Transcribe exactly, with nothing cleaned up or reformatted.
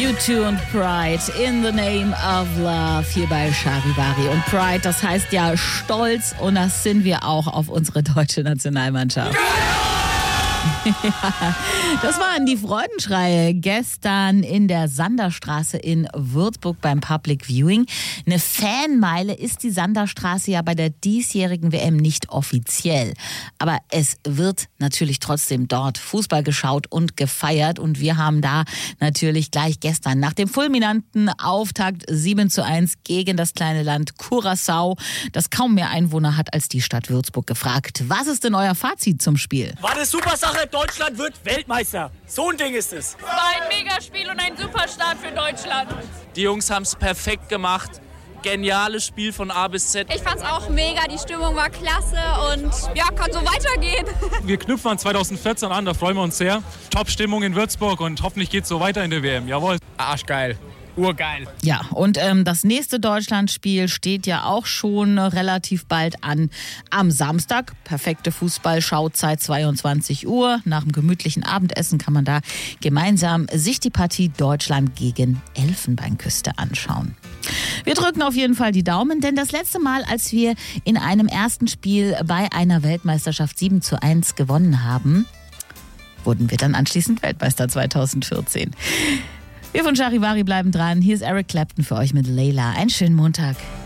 U zwei und Pride, In the Name of Love, hier bei Charivari. Und Pride, das heißt ja Stolz, und das sind wir auch auf unsere deutsche Nationalmannschaft. Ja, das waren die Freudenschreie gestern in der Sanderstraße in Würzburg beim Public Viewing. Eine Fanmeile ist die Sanderstraße ja bei der diesjährigen W M nicht offiziell. Aber es wird natürlich trotzdem dort Fußball geschaut und gefeiert. Und wir haben da natürlich gleich gestern nach dem fulminanten Auftakt sieben zu eins gegen das kleine Land Curaçao, das kaum mehr Einwohner hat als die Stadt Würzburg, gefragt. Was ist denn euer Fazit zum Spiel? War eine super Sache. Deutschland wird Weltmeister. So ein Ding ist es. War ein Megaspiel und ein super Start für Deutschland. Die Jungs haben es perfekt gemacht. Geniales Spiel von A bis Z. Ich fand's auch mega, die Stimmung war klasse und ja, kann so weitergehen. Wir knüpfen an zwanzig vierzehn an, da freuen wir uns sehr. Top-Stimmung in Würzburg und hoffentlich geht's so weiter in der W M. Jawohl. Arschgeil. Urgeil. Ja, und ähm, das nächste Deutschlandspiel steht ja auch schon relativ bald an. Am Samstag, perfekte Fußballschauzeit, zweiundzwanzig Uhr. Nach dem gemütlichen Abendessen kann man da gemeinsam sich die Partie Deutschland gegen Elfenbeinküste anschauen. Wir drücken auf jeden Fall die Daumen, denn das letzte Mal, als wir in einem ersten Spiel bei einer Weltmeisterschaft sieben zu eins gewonnen haben, wurden wir dann anschließend Weltmeister zweitausendvierzehn. Wir von Charivari bleiben dran. Hier ist Eric Clapton für euch mit Layla. Einen schönen Montag.